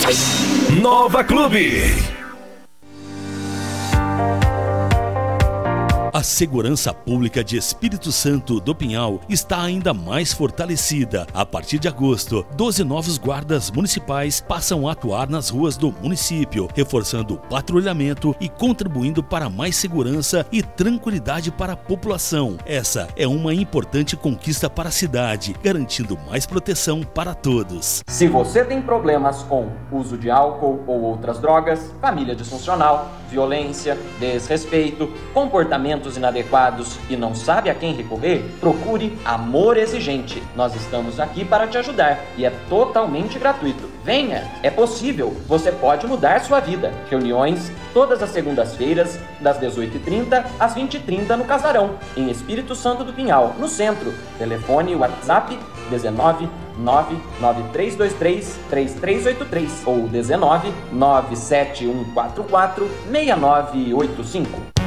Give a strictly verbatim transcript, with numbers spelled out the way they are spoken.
Nova Clube. A segurança pública de Espírito Santo do Pinhal está ainda mais fortalecida. A partir de agosto, doze novos guardas municipais passam a atuar nas ruas do município, reforçando o patrulhamento e contribuindo para mais segurança e tranquilidade para a população. Essa é uma importante conquista para a cidade, garantindo mais proteção para todos. Se você tem problemas com uso de álcool ou outras drogas, família disfuncional, violência, desrespeito, comportamentos inadequados e não sabe a quem recorrer, procure Amor Exigente. Nós estamos aqui para te ajudar e é totalmente gratuito. Venha, é possível, você pode mudar sua vida. Reuniões todas as segundas-feiras, das dezoito e trinta às vinte e trinta no Casarão, em Espírito Santo do Pinhal, no centro. Telefone WhatsApp dezenove, nove nove três dois três, três três oito três ou dezenove, nove sete um quatro quatro, seis nove oito cinco.